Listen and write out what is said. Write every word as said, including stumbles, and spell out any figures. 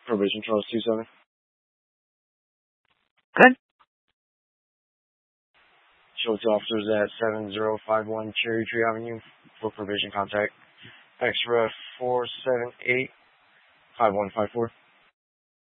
Probation Charles two seven. Good. Show to officers at seven zero five one Cherry Tree Avenue for probation contact. Extra four seven eight five one five four.